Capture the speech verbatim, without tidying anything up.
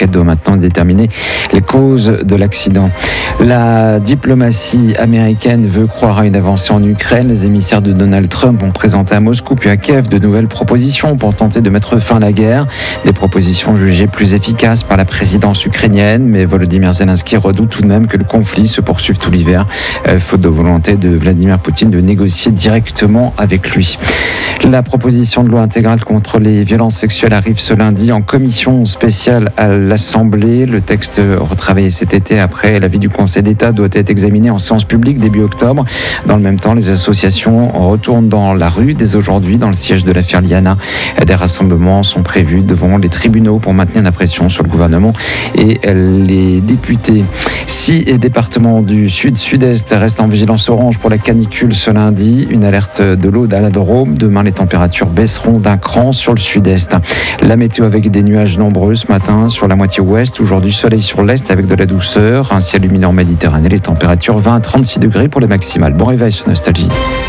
L'enquête doit maintenant déterminer les causes de l'accident. La diplomatie américaine veut croire à une avancée en Ukraine. Les émissaires de Donald Trump ont présenté à Moscou puis à Kiev de nouvelles propositions pour tenter de mettre fin à la guerre. Des propositions jugées plus efficaces par la présidence ukrainienne, mais Volodymyr Zelensky redoute tout de même que le conflit se poursuive tout l'hiver, euh, faute de volonté de Vladimir Poutine de négocier directement avec lui. La proposition de loi intégrale contre les violences sexuelles arrive ce lundi en commission spéciale à l'Assemblée. Le texte retravaillé cet été après l'avis du Conseil d'État doit être examiné en séance publique début octobre. Dans le même temps, les associations retournent dans la rue dès aujourd'hui dans le siège de l'affaire Liana. Des rassemblements sont prévus devant les tribunaux pour maintenir la pression sur le gouvernement et les députés. Six départements du sud-sud-est restent en vigilance orange pour la canicule ce lundi. Une alerte de l'eau à la Drôme. Demain, les températures baisseront d'un cran sur le sud-est. La météo avec des nuages nombreux ce matin sur la moitié ouest. Aujourd'hui, soleil sur l'est avec de la douceur. Un ciel lumineux en Méditerranée. Les températures vingt à trente-six degrés pour les maximales. Bon réveil sur Nostalgie.